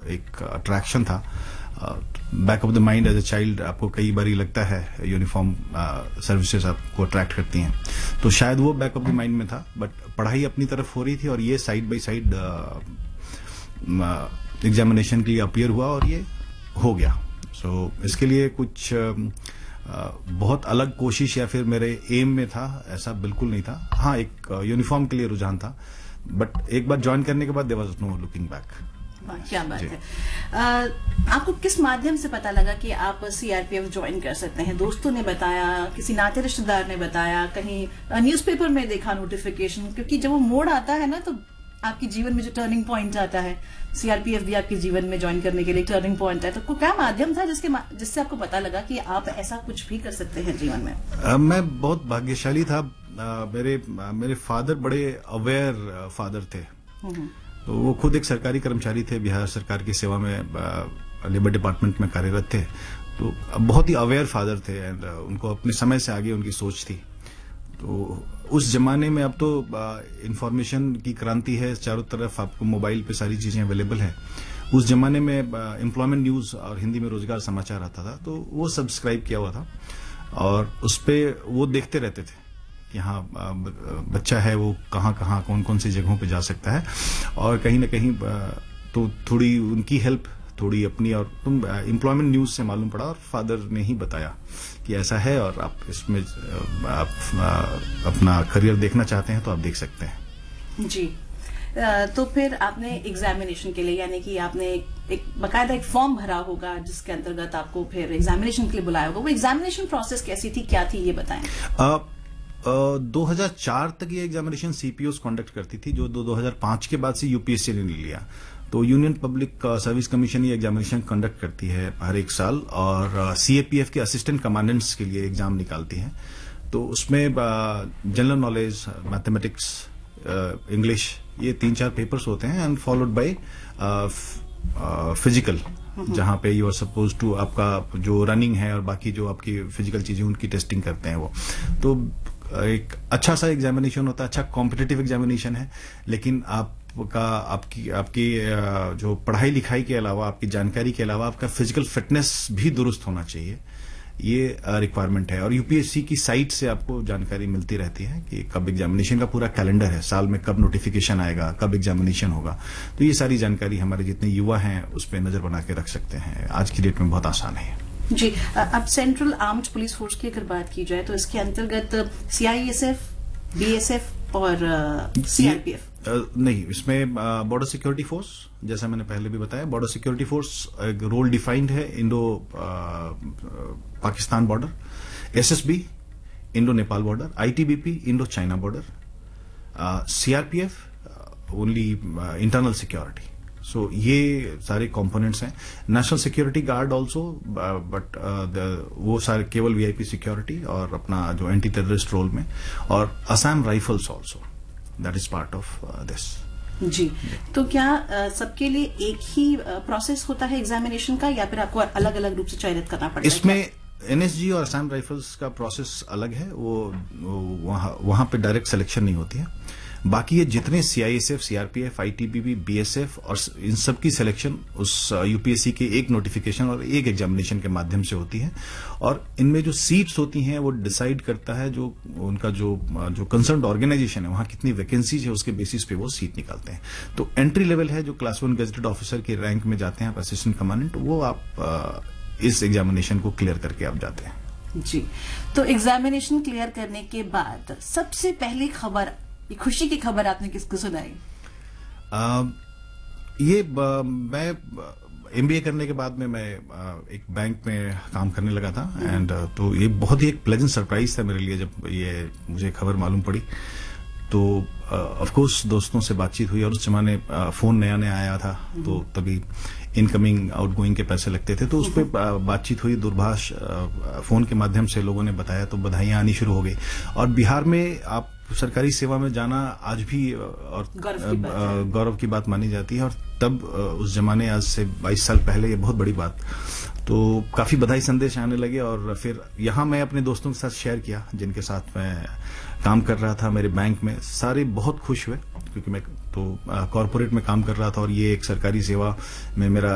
एक अट्रैक्शन था। Back of the mind as a child आपको कई बार लगता है यूनिफॉर्म सर्विसेज आपको अट्रैक्ट करती हैं, तो शायद वो बैक ऑफ द माइंड में था। बट पढ़ाई अपनी तरफ हो रही थी और ये साइड बाय साइड एग्जामिनेशन के लिए अपीयर हुआ और ये हो गया। सो इसके लिए कुछ बहुत अलग कोशिश या फिर मेरे एम में था ऐसा बिल्कुल नहीं था। हाँ, एक यूनिफॉर्म के लिए रुझान था, बट एक बार ज्वाइन करने के बाद there was no looking back. क्या बात है। आपको किस माध्यम से पता लगा कि आप सीआरपीएफ ज्वाइन कर सकते हैं? दोस्तों ने बताया, किसी नाते रिश्तेदार ने बताया, कहीं न्यूज़पेपर में देखा नोटिफिकेशन? क्योंकि जब वो मोड़ आता है ना, तो आपके जीवन में जो टर्निंग पॉइंट आता है, सीआरपीएफ भी आपके जीवन में ज्वाइन करने के लिए टर्निंग पॉइंट है, तो क्या माध्यम था जिससे आपको पता लगा कि आप ऐसा कुछ भी कर सकते हैं जीवन में? मैं बहुत भाग्यशाली था। मेरे फादर बड़े अवेयर फादर थे। तो वो खुद एक सरकारी कर्मचारी थे, बिहार सरकार की सेवा में लेबर डिपार्टमेंट में कार्यरत थे। तो बहुत ही अवेयर फादर थे एंड उनको अपने समय से आगे उनकी सोच थी। तो उस जमाने में, अब तो इंफॉर्मेशन की क्रांति है, चारों तरफ आपको मोबाइल पे सारी चीजें अवेलेबल है। उस जमाने में एम्प्लॉयमेंट न्यूज और हिंदी में रोजगार समाचार आता था, तो वो सब्सक्राइब किया हुआ था और उस पे वो देखते रहते थे कि हाँ, बच्चा है वो कहाँ कहाँ कौन कौन सी जगहों पे जा सकता है। और कहीं ना कहीं तो थोड़ी उनकी हेल्प, थोड़ी अपनी, और तुम एम्प्लॉयमेंट न्यूज से मालूम पड़ा और फादर ने ही बताया कि ऐसा है और आप इसमें आप अपना करियर देखना चाहते हैं तो आप देख सकते हैं। जी। तो फिर आपने एग्जामिनेशन के लिए, यानी कि आपने एक बकायदा एक फॉर्म भरा होगा जिसके अंतर्गत आपको फिर एग्जामिनेशन के लिए बुलाया होगा। वो एग्जामिनेशन प्रोसेस कैसी थी, क्या थी, ये बताएं। 2004 तक ये एग्जामिनेशन सीपीओस कंडक्ट करती थी, जो 2005 के बाद से यूपीएससी ने लिया। तो यूनियन पब्लिक सर्विस कमीशन ये एग्जामिनेशन कंडक्ट करती है हर एक साल, और सीएपीएफ के असिस्टेंट कमांडेंट्स के लिए एग्जाम निकालती है। तो उसमें जनरल नॉलेज, मैथमेटिक्स, इंग्लिश, ये 3-4 पेपर्स होते हैं एंड फॉलोड बाय फिजिकल, जहां पे यू आर सपोज टू, आपका जो रनिंग है और बाकी जो आपकी फिजिकल चीजें उनकी टेस्टिंग करते हैं वो। तो एक अच्छा सा एग्जामिनेशन होता है, अच्छा कॉम्पिटिटिव एग्जामिनेशन है। लेकिन आपकी जो पढ़ाई लिखाई के अलावा, आपकी जानकारी के अलावा, आपका फिजिकल फिटनेस भी दुरुस्त होना चाहिए, ये रिक्वायरमेंट है। और यूपीएससी की साइट से आपको जानकारी मिलती रहती है कि कब एग्जामिनेशन का पूरा कैलेंडर है, साल में कब नोटिफिकेशन आएगा, कब एग्जामिनेशन होगा। तो ये सारी जानकारी हमारे जितने युवा हैं उस पर नजर बना के रख सकते हैं। आज की डेट में बहुत आसान है जी। अब सेंट्रल आर्म्ड पुलिस फोर्स की अगर बात की जाए तो इसके अंतर्गत सीआईएसएफ, बीएसएफ और सीआरपीएफ नहीं, इसमें बॉर्डर सिक्योरिटी फोर्स, जैसा मैंने पहले भी बताया, बॉर्डर सिक्योरिटी फोर्स एक रोल डिफाइंड है, Indo Pakistan border, SSB Indo Nepal border, ITBP Indo China border, CRPF only internal security. सो ये सारे कंपोनेंट्स हैं। National security guard also, but वो सारे केवल वीआईपी सिक्योरिटी और अपना जो एंटी टेररिस्ट रोल में, और Assam rifles also, that is part of this. जी। तो क्या सबके लिए एक ही प्रोसेस होता है एग्जामिनेशन का, या फिर आपको अलग अलग रूप से चयनित करना पड़ता है? इसमें एनएसजी और असम राइफल्स का प्रोसेस अलग है, वो वहां पे डायरेक्ट सिलेक्शन नहीं होती है। बाकी ये जितने सीआईएसएफ, सीआरपीएफ, आईटीबीपी, बीएसएफ, और इन सब की सिलेक्शन उस यूपीएससी के एक नोटिफिकेशन और एक एग्जामिनेशन के माध्यम से होती है। और इनमें जो सीट्स होती हैं वो डिसाइड करता है जो उनका जो कंसर्न्ड ऑर्गेनाइजेशन है, वहां कितनी वैकेंसीज है, उसके बेसिस पे वो सीट निकालते हैं। तो एंट्री लेवल है, जो क्लास 1 गेजेटेड ऑफिसर के रैंक में जाते हैं, असिस्टेंट कमांडेंट, वो आप इस एग्जामिनेशन को क्लियर करके आप जाते हैं। जी। तो एग्जामिनेशन क्लियर करने के बाद सबसे पहली खबर, खुशी की खबर आपने किसको सुनाई? मैं एमबीए करने के बाद में मैं एक बैंक में काम करने लगा था, एंड तो ये बहुत ही एक प्लेजेंट सरप्राइज था मेरे लिए जब ये मुझे खबर मालूम पड़ी। तो ऑफ कोर्स दोस्तों से बातचीत हुई, और उस जमाने फोन नया नया आया था, तो तभी इनकमिंग आउटगोइंग के पैसे लगते थे, तो उस पर बातचीत हुई, दूरभाष फोन के माध्यम से लोगों ने बताया, तो बधाइयां आनी शुरू हो गई। और बिहार में आप सरकारी सेवा में जाना आज भी और गौरव की बात मानी जाती है, और तब उस जमाने, आज से 22 साल पहले, ये बहुत बड़ी बात। तो काफी बधाई संदेश आने लगे, और फिर यहाँ मैं अपने दोस्तों के साथ शेयर किया जिनके साथ मैं काम कर रहा था मेरे बैंक में। सारे बहुत खुश हुए, क्योंकि मैं तो कॉर्पोरेट में काम कर रहा था और ये एक सरकारी सेवा में मेरा